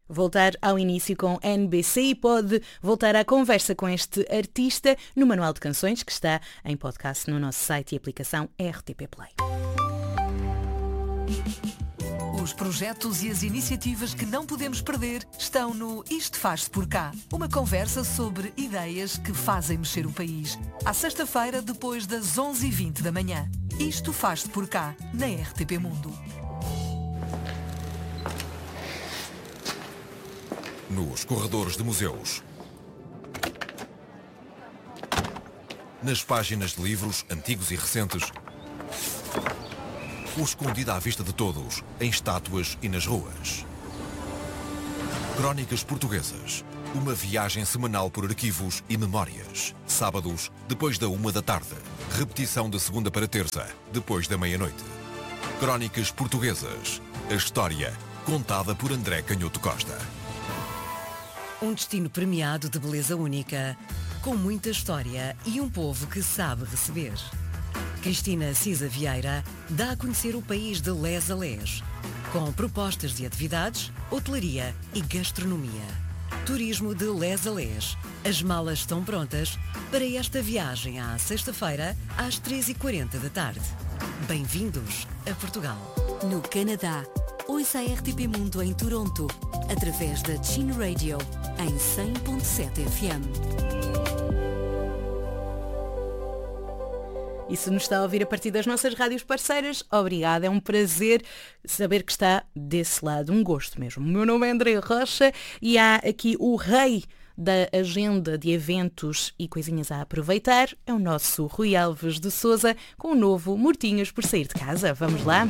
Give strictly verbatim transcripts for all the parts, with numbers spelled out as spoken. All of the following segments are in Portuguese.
Voltar ao início com N B C e pode voltar à conversa com este artista no Manual de Canções, que está em podcast no nosso site e aplicação R T P Play. Os projetos e as iniciativas que não podemos perder estão no Isto Faz-se Por Cá. Uma conversa sobre ideias que fazem mexer o país. À sexta-feira, depois das onze e vinte da manhã. Isto Faz-se Por Cá, na R T P Mundo. Nos corredores de museus, nas páginas de livros antigos e recentes, ou escondido à vista de todos, em estátuas e nas ruas. Crónicas Portuguesas, uma viagem semanal por arquivos e memórias. Sábados, depois da uma da tarde. Repetição de segunda para terça, depois da meia-noite. Crónicas Portuguesas, a história contada por André Canhoto Costa. Um destino premiado de beleza única, com muita história e um povo que sabe receber. Cristina Cisa Vieira dá a conhecer o país de les a les, com propostas de atividades, hotelaria e gastronomia. Turismo de les a les. As malas estão prontas para esta viagem à sexta-feira às três e quarenta da tarde. Bem-vindos a Portugal. No Canadá, ouça a R T P Mundo em Toronto, através da Chin Radio, em cem ponto sete F M. E se nos está a ouvir a partir das nossas rádios parceiras, obrigada, é um prazer saber que está desse lado, um gosto mesmo. O meu nome é André Rocha e há aqui o rei da agenda de eventos e coisinhas a aproveitar, é o nosso Rui Alves de Sousa, com o novo Mortinhos por Sair de Casa. Vamos lá?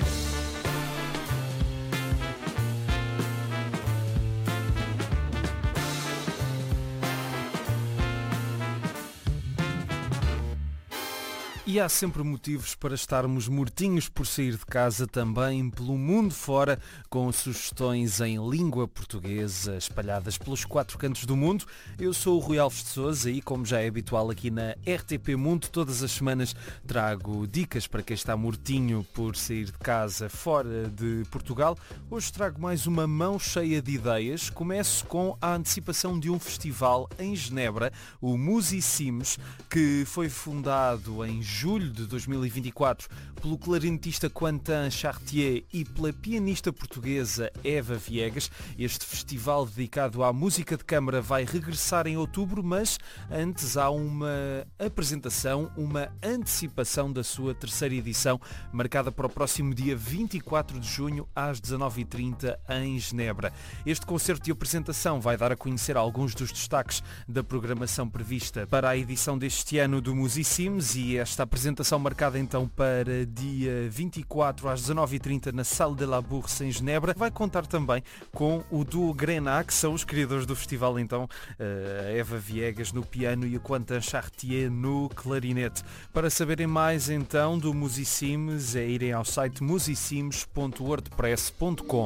E há sempre motivos para estarmos mortinhos por sair de casa também pelo mundo fora, com sugestões em língua portuguesa espalhadas pelos quatro cantos do mundo. Eu sou o Rui Alves de Sousa e, como já é habitual aqui na R T P Mundo, todas as semanas trago dicas para quem está mortinho por sair de casa fora de Portugal. Hoje trago mais uma mão cheia de ideias. Começo com a antecipação de um festival em Genebra, o Musicimes, que foi fundado em julho de dois mil e vinte e quatro pelo clarinetista Quentin Chartier e pela pianista portuguesa Eva Viegas. Este festival dedicado à música de câmara vai regressar em outubro, mas antes há uma apresentação, uma antecipação da sua terceira edição, marcada para o próximo dia vinte e quatro de junho às dezanove e trinta em Genebra. Este concerto de apresentação vai dar a conhecer alguns dos destaques da programação prevista para a edição deste ano do Musicimes, e esta apresentação marcada então para dia vinte e quatro às dezanove e trinta na Salle de la Bourse em Genebra vai contar também com o duo Grenat, que são os criadores do festival, então a Eva Viegas no piano e o Quentin Chartier no clarinete. Para saberem mais então do Musicimes é irem ao site musicimes ponto wordpress ponto com.